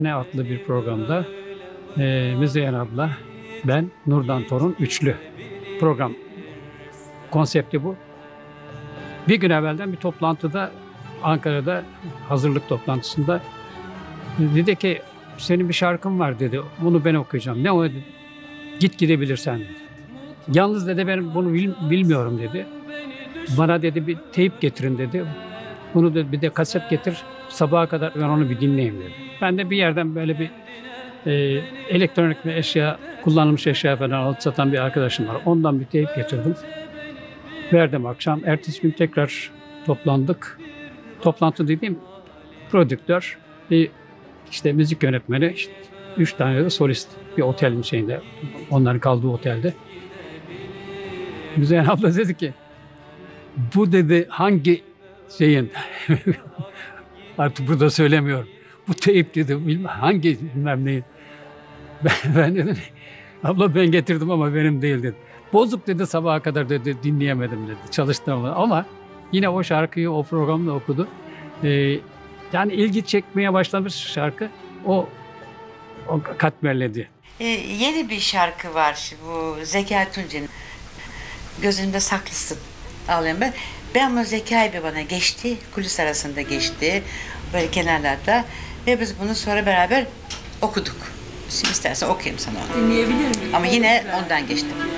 Ne adlı bir programda Müzeyyen abla, ben, Nurdan Torun üçlü program konsepti bu. Bir gün evvelden bir toplantıda Ankara'da hazırlık toplantısında dedi ki senin bir şarkın var dedi. Bunu ben okuyacağım. Ne o dedi? Git gidebilirsen dedi. Yalnız dedi ben bunu bilmiyorum dedi. Bana dedi bir teyip getirin dedi. Bunu dedi bir de kaset getir. Sabaha kadar ben onu bir dinleyeyim dedi. Ben de bir yerden böyle bir elektronik bir eşya, kullanılmış eşya falan alıp satan bir arkadaşım var. Ondan bir teyip getirdim. Verdim akşam. Ertesi gün tekrar toplandık. Toplantı dediğim prodüktör, bir işte müzik yönetmeni, işte 3 tane de solist bir otelin şeyinde, onların kaldığı otelde. Müzeyyen abla dedi ki bu dedi hangi şeyin artık burada söylemiyorum. Bu teyip dedi hangi bilmem neyin. Ben dedim abla ben getirdim ama benim değil dedi. Bozuk dedi sabaha kadar dedi dinleyemedim dedi. Çalıştım ama yine o şarkıyı o programda okudu. Yani ilgi çekmeye başlamış şarkı o katmerledi. Yeni bir şarkı var bu Zekai Tunç'un Gözünde Saklısın ağlıyorum ben. Ben bu Zekai bir bana geçti, kulis arasında geçti böyle kenarlarda ve biz bunu sonra beraber okuduk. Şimdi istersen okuyayım sana onu. Dinleyebilir miyim? Ama yine ondan geçtim.